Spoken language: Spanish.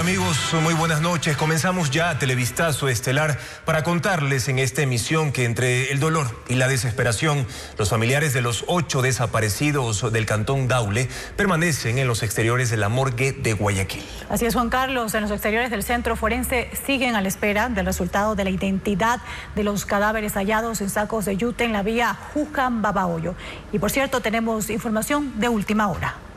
Hola amigos, muy buenas noches. Comenzamos ya Televistazo Estelar para contarles en esta emisión que entre el dolor y la desesperación, los familiares de los 8 desaparecidos del cantón Daule permanecen en los exteriores de la morgue de Guayaquil. Así es, Juan Carlos, en los exteriores del centro forense siguen a la espera del resultado de la identidad de los cadáveres hallados en sacos de yute en la vía Juján-Babahoyo. Y por cierto, tenemos información de última hora.